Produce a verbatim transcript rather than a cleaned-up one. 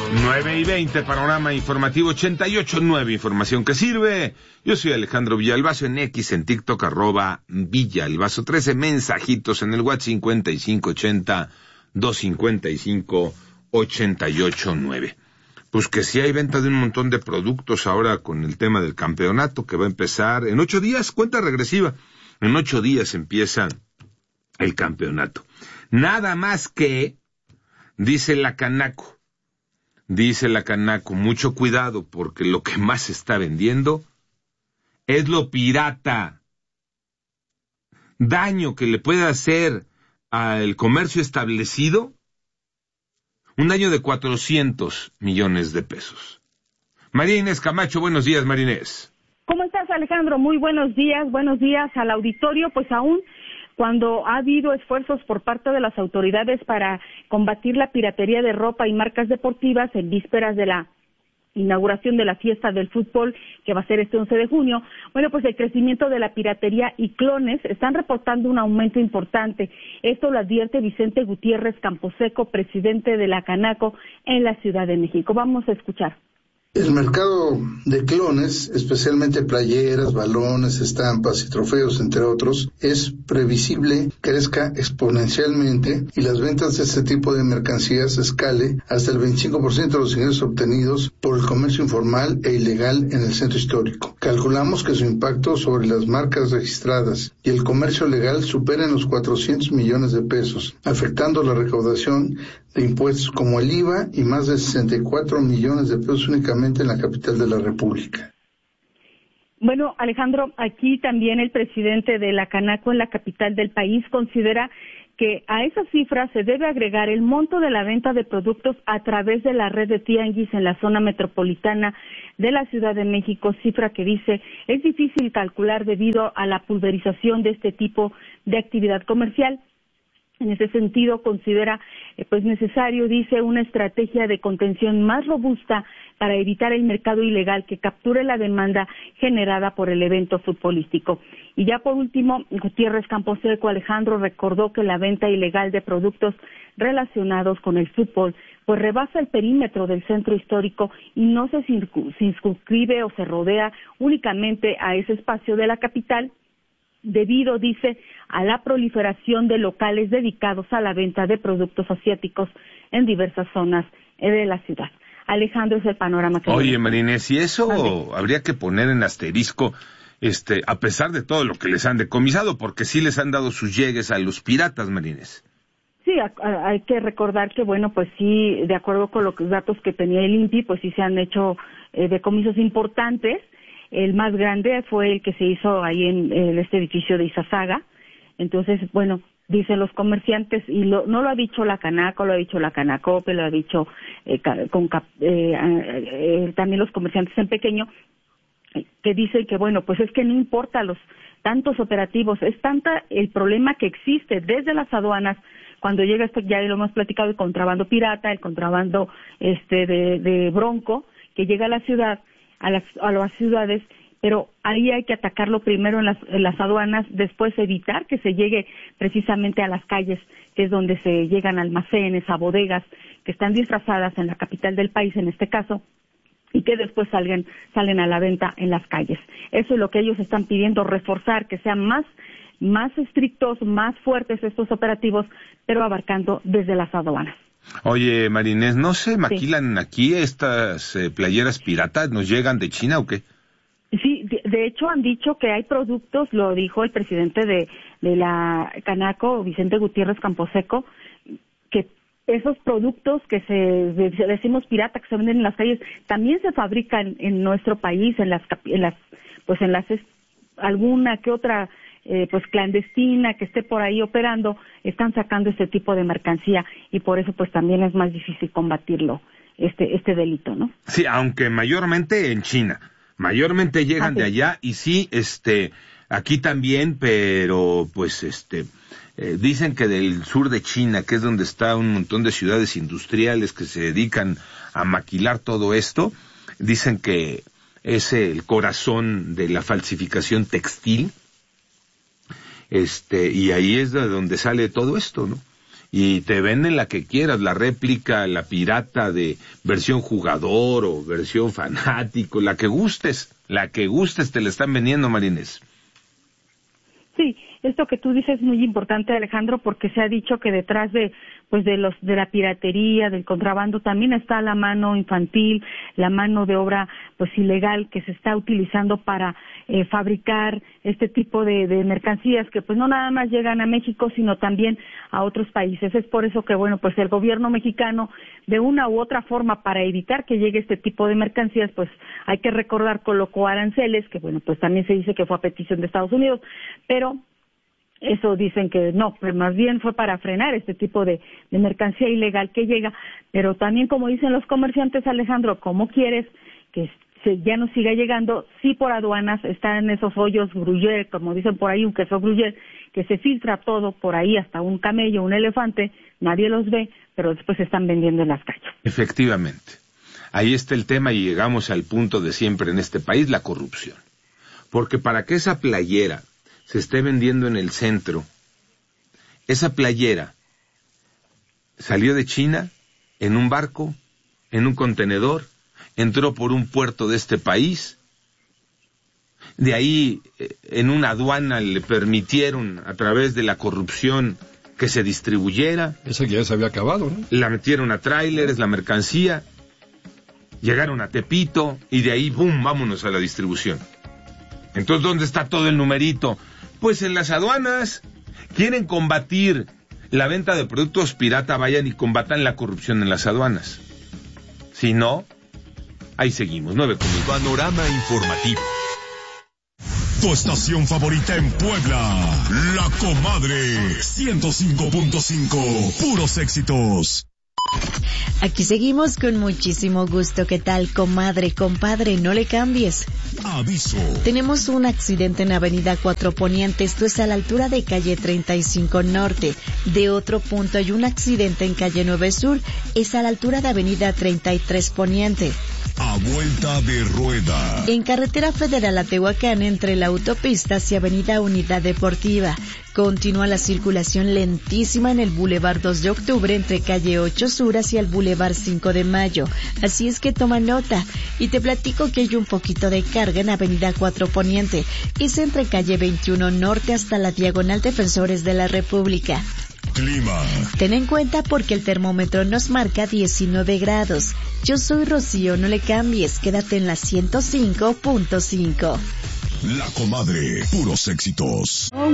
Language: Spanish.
nueve y veinte, panorama informativo ochenta y ocho punto nueve, información que sirve. Yo soy Alejandro Villalbazo, en X, en TikTok, arroba Villalbazo trece, mensajitos en el WhatsApp cincuenta y cinco ochenta, doscientos cincuenta y cinco, ochenta y ocho nueve. Pues que sí hay venta de un montón de productos ahora con el tema del campeonato que va a empezar en ocho días, cuenta regresiva. En ocho días empieza el campeonato. Nada más que, dice la Canaco, Dice la Canaco, mucho cuidado porque lo que más se está vendiendo es lo pirata. Daño que le puede hacer al comercio establecido, un daño de cuatrocientos millones de pesos. María Inés Camacho, buenos días, María Inés. ¿Cómo estás, Alejandro? Muy buenos días, buenos días al auditorio. Pues aún cuando ha habido esfuerzos por parte de las autoridades para combatir la piratería de ropa y marcas deportivas en vísperas de la inauguración de la fiesta del fútbol que va a ser este once de junio, bueno, pues el crecimiento de la piratería y clones están reportando un aumento importante. Esto lo advierte Vicente Gutiérrez Camposeco, presidente de la Canaco en la Ciudad de México. Vamos a escuchar. El mercado de clones, especialmente playeras, balones, estampas y trofeos, entre otros, es previsible crezca exponencialmente y las ventas de este tipo de mercancías escale hasta el veinticinco por ciento de los ingresos obtenidos por el comercio informal e ilegal en el centro histórico. Calculamos que su impacto sobre las marcas registradas y el comercio legal supera los cuatrocientos millones de pesos, afectando la recaudación de impuestos como el I V A y más de sesenta y cuatro millones de pesos únicamente en la capital de la República. Bueno, Alejandro, aquí también el presidente de la Canaco en la capital del país considera que a esas cifras se debe agregar el monto de la venta de productos a través de la red de tianguis en la zona metropolitana de la Ciudad de México, cifra que dice es difícil calcular debido a la pulverización de este tipo de actividad comercial. En ese sentido, considera eh, pues necesario, dice, una estrategia de contención más robusta para evitar el mercado ilegal que capture la demanda generada por el evento futbolístico. Y ya por último, Gutiérrez Camposeco, Alejandro, recordó que la venta ilegal de productos relacionados con el fútbol pues rebasa el perímetro del centro histórico y no se circunscribe o se rodea únicamente a ese espacio de la capital, debido, dice, a la proliferación de locales dedicados a la venta de productos asiáticos en diversas zonas de la ciudad. Alejandro, es el panorama que... Oye, Marinés, y eso ¿Dónde? Habría que poner en asterisco, este, a pesar de todo lo que les han decomisado, porque sí les han dado sus llegues a los piratas, Marinés. Sí, a, a, hay que recordar que, bueno, pues sí, de acuerdo con los datos que tenía el I N P I, pues sí se han hecho eh, decomisos importantes. El más grande fue el que se hizo ahí en, en este edificio de Izazaga. Entonces, bueno, dicen los comerciantes, y lo, no lo ha dicho la Canaco, lo ha dicho la Canacope, lo ha dicho eh, con, eh, eh, también los comerciantes en pequeño, que dicen que, bueno, pues es que no importa los tantos operativos, es tanta el problema que existe desde las aduanas cuando llega esto, ya lo hemos platicado, el contrabando pirata, el contrabando este de, de bronco, que llega a la ciudad, a las, a las ciudades, pero ahí hay que atacarlo primero en las, en las aduanas, después evitar que se llegue precisamente a las calles, que es donde se llegan almacenes, a bodegas, que están disfrazadas en la capital del país, en este caso, y que después salgan, salen a la venta en las calles. Eso es lo que ellos están pidiendo, reforzar, que sean más, más estrictos, más fuertes estos operativos, pero abarcando desde las aduanas. Oye, Marinés, ¿no se maquilan sí. aquí estas eh, playeras piratas? ¿Nos llegan de China o qué? Sí, de, de hecho han dicho que hay productos, lo dijo el presidente de, de la Canaco, Vicente Gutiérrez Camposeco, que esos productos que se decimos pirata, que se venden en las calles, también se fabrican en nuestro país, en las, en las pues en las alguna que otra Eh, pues clandestina que esté por ahí operando, están sacando este tipo de mercancía y por eso pues también es más difícil combatirlo, este este delito, ¿no? Sí, aunque mayormente en China, mayormente llegan ah, sí. de allá y sí, este, aquí también, pero pues este, eh, dicen que del sur de China, que es donde está un montón de ciudades industriales que se dedican a maquilar todo esto, dicen que es el corazón de la falsificación textil. Este, y ahí es de donde sale todo esto, ¿no? y te venden la que quieras, la réplica, la pirata de versión jugador o versión fanático, la que gustes, la que gustes te la están vendiendo, Marines. Sí, esto que tú dices es muy importante, Alejandro, porque se ha dicho que detrás de pues de los de la piratería, del contrabando, también está la mano infantil, la mano de obra pues ilegal que se está utilizando para eh, fabricar este tipo de, de mercancías que pues no nada más llegan a México, sino también a otros países. Es por eso que bueno, pues el gobierno mexicano, de una u otra forma, para evitar que llegue este tipo de mercancías, pues hay que recordar, colocó aranceles, que bueno, pues también se dice que fue a petición de Estados Unidos, pero eso dicen que no, pero más bien fue para frenar este tipo de, de mercancía ilegal que llega. Pero también, como dicen los comerciantes, Alejandro, ¿cómo quieres que se, ya no siga llegando? Sí, por aduanas están esos hoyos gruyere, como dicen por ahí, un queso gruyere, que se filtra todo por ahí, hasta un camello, un elefante, nadie los ve, pero después se están vendiendo en las calles. Efectivamente. Ahí está el tema y llegamos al punto de siempre en este país, la corrupción. Porque para que esa playera se esté vendiendo en el centro, esa playera salió de China en un barco, en un contenedor, entró por un puerto de este país, de ahí en una aduana le permitieron a través de la corrupción que se distribuyera. Esa ya se había acabado, ¿no? La metieron a tráileres, la mercancía, llegaron a Tepito y de ahí, ¡bum!, vámonos a la distribución. Entonces, ¿dónde está todo el numerito? Pues en las aduanas. Quieren combatir la venta de productos pirata, vayan y combatan la corrupción en las aduanas. Si no, ahí seguimos. Nueve con Panorama informativo. Tu estación favorita en Puebla, La Comadre, ciento cinco punto cinco, puros éxitos. Aquí seguimos con muchísimo gusto. ¿Qué tal, comadre, compadre? No le cambies. Aviso. Tenemos un accidente en Avenida Cuatro Poniente, esto es a la altura de calle treinta y cinco Norte. De otro punto hay un accidente en calle nueve Sur, es a la altura de Avenida treinta y tres Poniente. A vuelta de rueda. En carretera federal a Tehuacán, entre la autopista hacia Avenida Unidad Deportiva. Continúa la circulación lentísima en el Boulevard dos de Octubre, entre calle ocho Sur hacia el Boulevard cinco de Mayo. Así es que toma nota. Y te platico que hay un poquito de carga en Avenida cuatro Poniente. Es entre calle veintiuno Norte hasta la Diagonal Defensores de la República. Clima. Ten en cuenta porque el termómetro nos marca diecinueve grados. Yo soy Rocío, no le cambies, quédate en la ciento cinco punto cinco. La Comadre, puros éxitos.